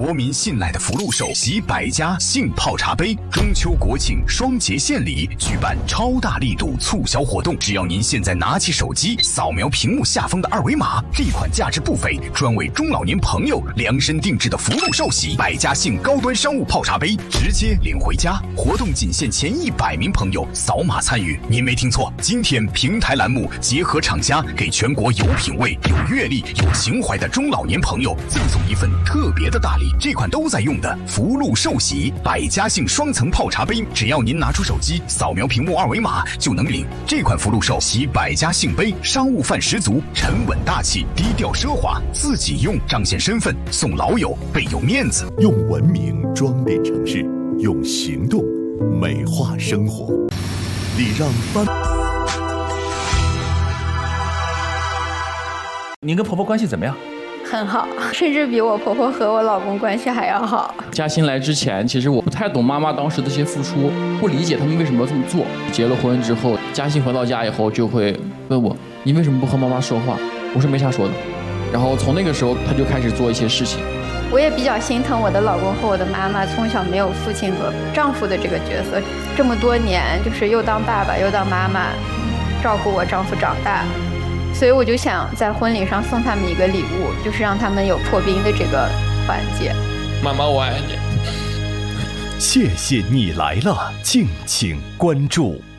国民信赖的福禄寿喜百家姓泡茶杯中秋国庆双节献礼举办超大力度促销活动，只要您现在拿起手机扫描屏幕下方的二维码，这款价值不菲、专为中老年朋友量身定制的福禄寿喜百家姓高端商务泡茶杯直接领回家。活动仅限前100名朋友扫码参与。您没听错，今天平台栏目结合厂家，给全国有品位、有阅历、有情怀的中老年朋友赠送一份特别的大礼，这款都在用的福禄寿喜百家姓双层泡茶杯，只要您拿出手机扫描屏幕二维码就能领。这款福禄寿喜百家姓杯商务范十足，沉稳大气，低调奢华，自己用彰显身份，送老友倍有面子。 用文明装点城市，用行动美化生活。礼让班。 您跟婆婆关系怎么样？ 很好，甚至比我婆婆和我老公关系还要好。 嘉欣来之前，其实我不太懂妈妈当时的一些付出，不理解他们为什么要这么做。结了婚之后，嘉欣回到家以后就会问我：“你为什么不和妈妈说话？”我说：“没啥说的。”然后从那个时候，他就开始做一些事情。 我也比较心疼我的老公和我的妈妈，从小没有父亲和丈夫的这个角色，这么多年就是又当爸爸又当妈妈，照顾我丈夫长大。所以我就想在婚礼上送他们一个礼物，就是让他们有破冰的这个环节。 妈妈，我爱你。 谢谢你来了，敬请关注。